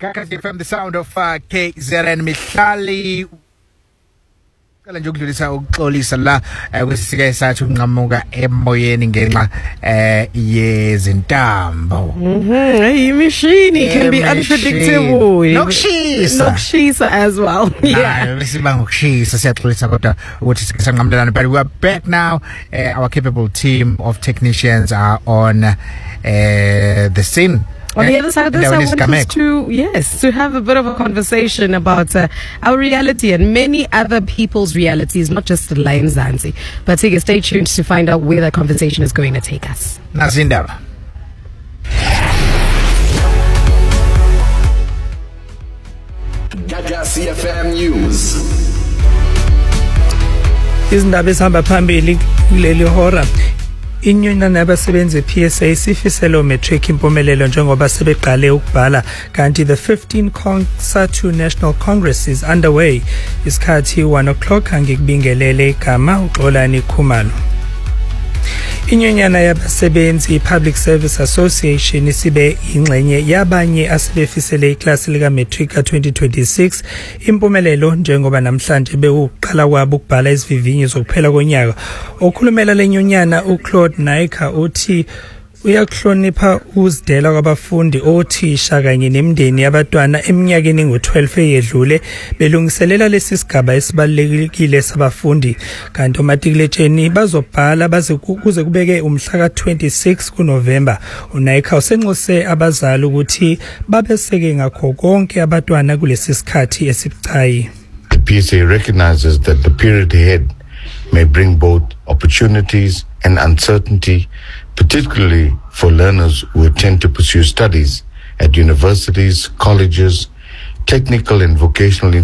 Kakati FM, the sound of KZN. Mihlali kala nje ukudlulisa ukuxolisa la kwesike sathi unqamuka emoyeni ngenxa yezintambo. Imishini can be unpredictable. Nokushisa as well. Yeah. Lesiba ngokushisa siyaxolisa kodwa ukuthi sike sanqamukelana, but we are back now. Our capable team of technicians are on the scene. On the other side of this, I want us to have a bit of a conversation about our reality and many other people's realities, not just La Mzansi. But stay tuned to find out where the conversation is going to take us. Nazindaba. Gagasi FM News. Izindaba ezihamba phambili kuleli hora. Inyunyana yabasebenzi PSA sifiselo matric impumelelo njengoba sebeqale ukubhala kanti the 15 CONSATU National Congress is underway. Isikhathi 1:00 angikubingelele igama uXolani Khumalo. Inyunyana yabasebenzi Public Service Association isibe ingxenye yabanye asebefisele iklasi lika matric ka-2026 impumelelo njengoba namhlanje bewuqala kwabo ukubhala isivivinyo zokuphela konyaka. Okhulumela lenyunyana uClaude Naika uthi uyakuhlonipha uzidela kwabafundi othisha kanye nemindeni yabantwana eminyakeni ngo-12 eyedlule belungiselela lesi sigaba esibalulekile sabafundi kanti omatikuletsheni bazobhala kuze kubeke umhla ka-26 kuNovemba. uNaika usenxuse abazali ukuthi babeseke ngakho konke abantwana kulesi sikhathi esibucayi. The PSA recognizes that the period ahead may bring both opportunities and uncertainty, particularly for learners who intend to pursue studies at universities, colleges, technical and vocational